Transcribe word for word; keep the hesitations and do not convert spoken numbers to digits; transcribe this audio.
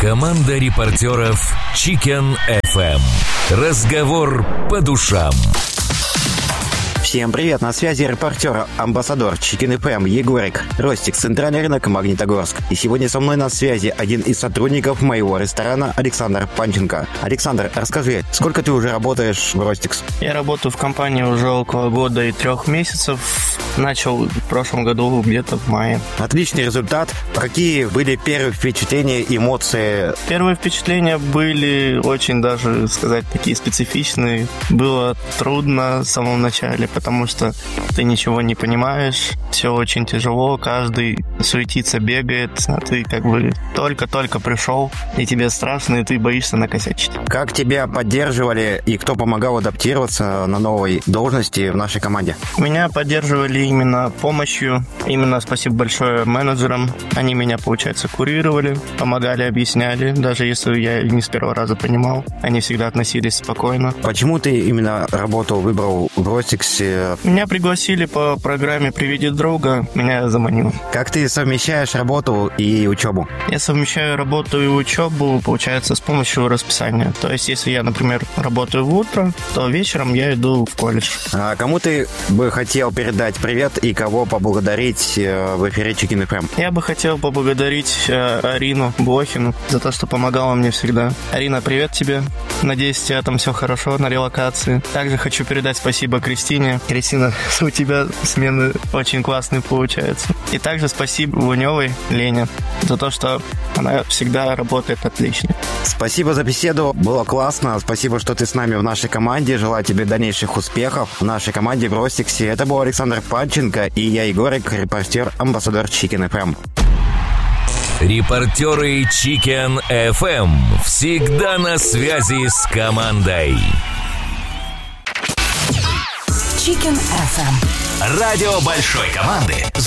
Команда репортеров Chicken эф эм. Разговор по душам. Всем привет, на связи репортер, амбассадор Chicken эф эм Егорик, Ростик, центральный рынок, Магнитогорск. И сегодня со мной на связи один из сотрудников моего ресторана Александр Панченко. Александр, расскажи, сколько ты уже работаешь в Ростикс? Я работаю в компании уже около года и трех месяцев. Начал в прошлом году где-то в мае. Отличный результат. Какие были первые впечатления, эмоции? Первые впечатления были очень даже, сказать, такие специфичные. Было трудно в самом начале, потому что ты ничего не понимаешь, все очень тяжело, каждый суетится, бегает, а ты как бы только-только пришел, и тебе страшно, и ты боишься накосячить. Как тебя поддерживали и кто помогал адаптироваться на новой должности в нашей команде? Меня поддерживали именно помощью, именно спасибо большое менеджерам, они меня, получается, курировали, помогали, объясняли, даже если я не с первого раза понимал, они всегда относились спокойно. Почему ты именно работу выбрал в Ростиксе? Меня пригласили по программе «Приведи друга», меня заманило. Как ты совмещаешь работу и учебу? Я совмещаю работу и учебу, получается, с помощью расписания. То есть, если я, например, работаю в утро, то вечером я иду в колледж. А кому ты бы хотел передать привет и кого поблагодарить в эфире Chicken эф эм? Я бы хотел поблагодарить Арину Блохину за то, что помогала мне всегда. Арина, привет тебе. Надеюсь, у тебя там все хорошо на релокации. Также хочу передать спасибо Кристине. Кристина, у тебя смены очень классные получаются. И также спасибо Луневой Лене за то, что она всегда работает отлично. Спасибо за беседу, было классно. Спасибо, что ты с нами в нашей команде. Желаю тебе дальнейших успехов в нашей команде в Ростиксе. Это был Александр Панченко и я, Егорик, репортер, амбассадор Chicken эф эм. Репортеры Chicken эф эм всегда на связи с командой. Chicken эф эм. Радио большой команды